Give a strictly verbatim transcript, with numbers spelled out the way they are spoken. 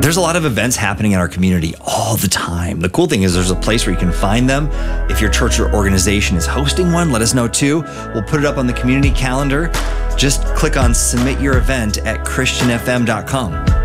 There's a lot of events happening in our community all the time. The cool thing is there's a place where you can find them. If your church or organization is hosting one, let us know too. We'll put it up on the community calendar. Just click on submit your event at christian f m dot com.